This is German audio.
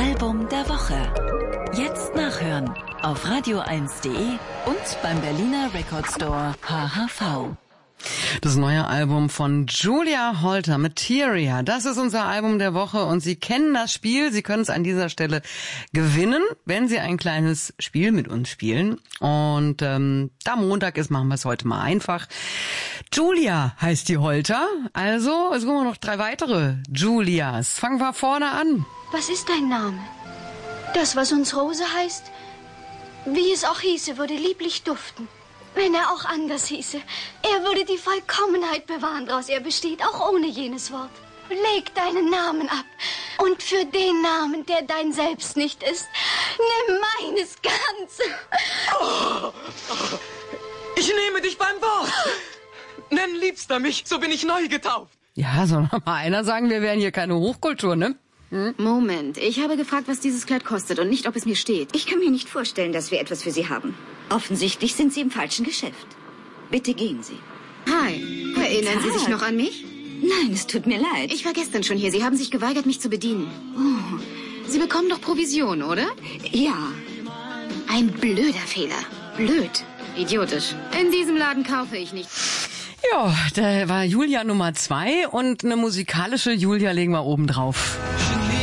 Album der Woche. Jetzt nachhören auf radio1.de und beim Berliner Record Store HHV. Das neue Album von Julia Holter, Materia. Das ist unser Album der Woche und Sie kennen das Spiel. Sie können es an dieser Stelle gewinnen, wenn Sie ein kleines Spiel mit uns spielen. Und da Montag ist, machen wir es heute mal einfach. Julia heißt die Holter. Also, es kommen noch 3 weitere Julias. Fangen wir vorne an. Was ist dein Name? Das, was uns Rose heißt, wie es auch hieße, würde lieblich duften. Wenn er auch anders hieße, er würde die Vollkommenheit bewahren, daraus er besteht, auch ohne jenes Wort. Leg deinen Namen ab und für den Namen, der dein Selbst nicht ist, nimm meines ganz. Ich nehme dich beim Wort. Nenn Liebster mich, so bin ich neu getauft. Ja, soll noch mal einer sagen, wir wären hier keine Hochkultur, ne? Moment, ich habe gefragt, was dieses Kleid kostet und nicht, ob es mir steht. Ich kann mir nicht vorstellen, dass wir etwas für Sie haben. Offensichtlich sind Sie im falschen Geschäft. Bitte gehen Sie. Hi, erinnern Sie sich noch an mich? Nein, es tut mir leid. Ich war gestern schon hier. Sie haben sich geweigert, mich zu bedienen. Oh, Sie bekommen doch Provision, oder? Ja. Ein blöder Fehler. Blöd. Idiotisch. In diesem Laden kaufe ich nicht. Ja, da war Julia Nummer 2 und eine musikalische Julia legen wir oben drauf.